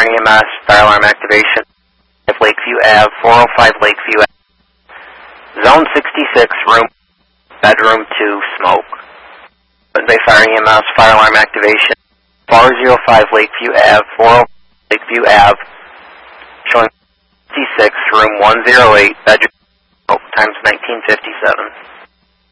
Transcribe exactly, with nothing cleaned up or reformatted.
Fire and E M S, fire alarm activation, Lakeview Avenue, four oh five Lakeview Avenue, Zone sixty-six, room, bedroom two, smoke. Bay Fire and E M S, fire alarm activation, four oh five Lakeview Avenue, four oh five Lakeview Avenue, showing sixty-six, room one oh eight, bedroom, smoke, times nineteen fifty-seven.